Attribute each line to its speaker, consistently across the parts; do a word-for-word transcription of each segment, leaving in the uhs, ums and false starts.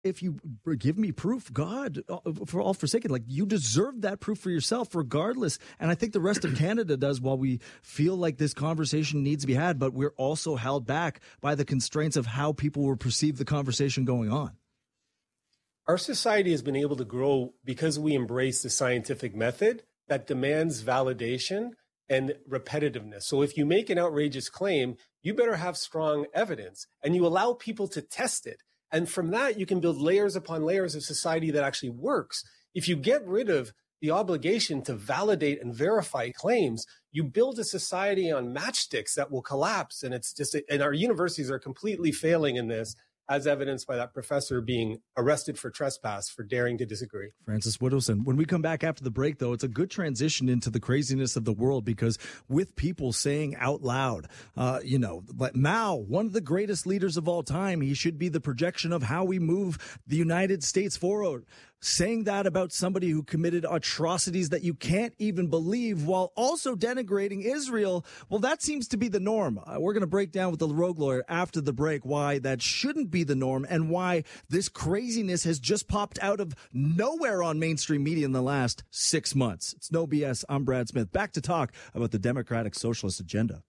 Speaker 1: if you give me proof, God, for all forsaken, like you deserve that proof for yourself regardless. And I think the rest of Canada does, while we feel like this conversation needs to be had, but we're also held back by the constraints of how people will perceive the conversation going on.
Speaker 2: Our society has been able to grow because we embrace the scientific method that demands validation and repetitiveness. So if you make an outrageous claim, you better have strong evidence, and you allow people to test it. And from that, you can build layers upon layers of society that actually works. If you get rid of the obligation to validate and verify claims, you build a society on matchsticks that will collapse. And it's just, and our universities are completely failing in this, as evidenced by that professor being arrested for trespass for daring to disagree.
Speaker 1: Francis Widdowson. When we come back after the break, though, it's a good transition into the craziness of the world, because with people saying out loud, uh, you know, like Mao, one of the greatest leaders of all time, he should be the projection of how we move the United States forward. Saying that about somebody who committed atrocities that you can't even believe while also denigrating Israel, well, that seems to be the norm. Uh, we're going to break down with the Rogue Lawyer after the break why that shouldn't be the norm and why this craziness has just popped out of nowhere on mainstream media in the last six months. It's No B S. I'm Brad Smith. Back to talk about the Democratic Socialist agenda.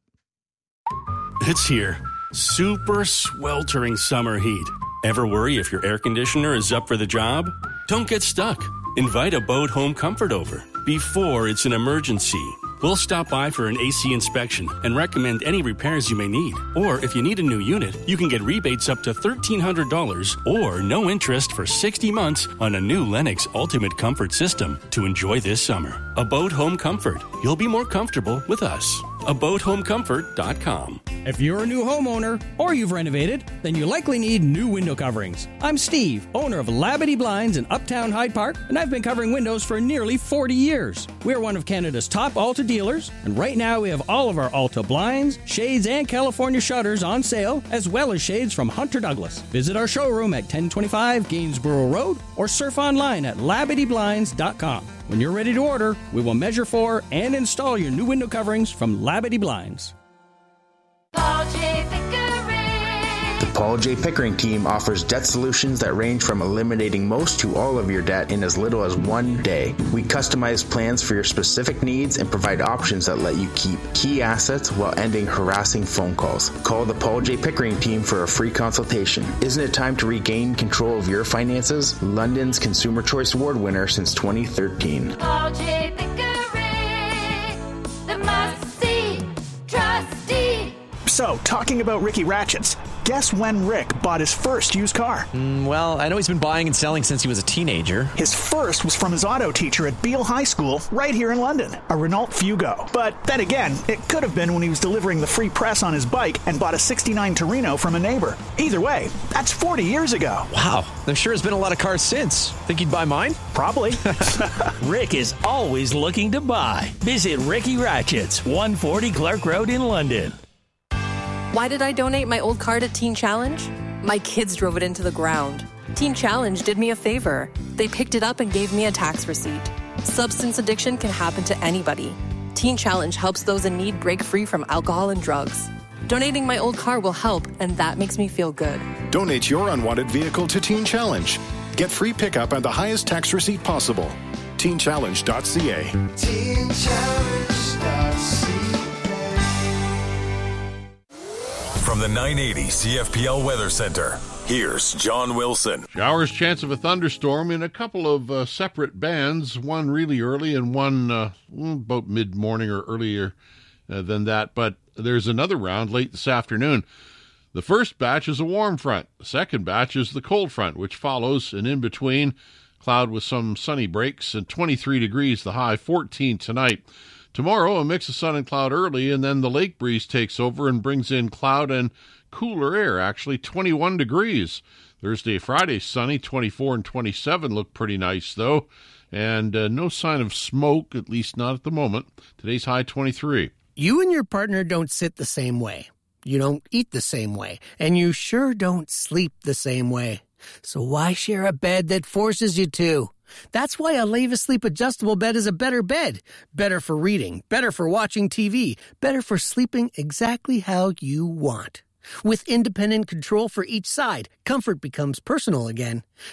Speaker 3: It's here. Super sweltering summer heat. Ever worry if your air conditioner is up for the job? Don't get stuck. Invite Abode Home Comfort over before it's an emergency. We'll stop by for an A C inspection and recommend any repairs you may need. Or if you need a new unit, you can get rebates up to thirteen hundred dollars or no interest for sixty months on a new Lennox Ultimate Comfort system to enjoy this summer. Abode Home Comfort. You'll be more comfortable with us. abode home comfort dot com.
Speaker 4: If you're a new homeowner or you've renovated, then you likely need new window coverings. I'm Steve, owner of Labadee Blinds in Uptown Hyde Park, and I've been covering windows for nearly forty years. We're one of Canada's top Alta dealers, and right now we have all of our Alta blinds, shades, and California shutters on sale, as well as shades from Hunter Douglas. Visit our showroom at ten twenty-five Gainsborough Road or surf online at labadee blinds dot com. When you're ready to order, we will measure for and install your new window coverings from Labadee Blinds.
Speaker 5: Paul J. Pickering.
Speaker 6: The Paul J. Pickering team offers debt solutions that range from eliminating most to all of your debt in as little as one day. We customize plans for your specific needs and provide options that let you keep key assets while ending harassing phone calls. Call the Paul J. Pickering team for a free consultation. Isn't it time to regain control of your finances? London's Consumer Choice Award winner since twenty thirteen.
Speaker 5: Paul J. Pickering, the must-see trustee.
Speaker 7: So, talking about Ricky Ratchets, guess when Rick bought his first used car?
Speaker 8: Mm, well, I know he's been buying and selling since he was a teenager.
Speaker 7: His first was from his auto teacher at Beale High School, right here in London, a Renault Fugo. But then again, it could have been when he was delivering the free press on his bike and bought a sixty-nine Torino from a neighbor. Either way, that's forty years ago.
Speaker 8: Wow, there sure has been a lot of cars since. Think he'd buy mine?
Speaker 7: Probably.
Speaker 9: Rick is always looking to buy. Visit Ricky Ratchets, one forty Clark Road in London.
Speaker 10: Why did I donate my old car to Teen Challenge? My kids drove it into the ground. Teen Challenge did me a favor. They picked it up and gave me a tax receipt. Substance addiction can happen to anybody. Teen Challenge helps those in need break free from alcohol and drugs. Donating my old car will help, and that makes me feel good.
Speaker 11: Donate your unwanted vehicle to Teen Challenge. Get free pickup and the highest tax receipt possible. teen challenge dot c a. teen challenge dot c a.
Speaker 12: From the nine eighty C F P L Weather Center, here's John Wilson.
Speaker 13: Showers, chance of a thunderstorm in a couple of uh, separate bands, one really early and one uh, about mid-morning or earlier uh, than that. But there's another round late this afternoon. The first batch is a warm front. The second batch is the cold front, which follows, and in between, cloud with some sunny breaks, and twenty-three degrees, the high, fourteen tonight. Tomorrow, a mix of sun and cloud early, and then the lake breeze takes over and brings in cloud and cooler air, actually twenty-one degrees. Thursday, Friday, sunny, twenty-four and twenty-seven, look pretty nice, though. And uh, no sign of smoke, at least not at the moment. Today's high, twenty-three.
Speaker 14: You and your partner don't sit the same way. You don't eat the same way. And you sure don't sleep the same way. So why share a bed that forces you to? That's why a Leva Sleep adjustable bed is a better bed. Better for reading, better for watching T V, better for sleeping exactly how you want. With independent control for each side, comfort becomes personal again.